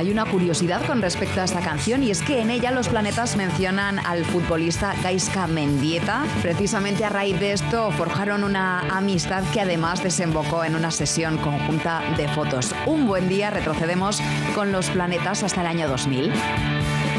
Hay una curiosidad con respecto a esta canción y es que en ella los planetas mencionan al futbolista Gaizka Mendieta. Precisamente a raíz de esto forjaron una amistad que además desembocó en una sesión conjunta de fotos. Un buen día retrocedemos con los planetas hasta el año 2000.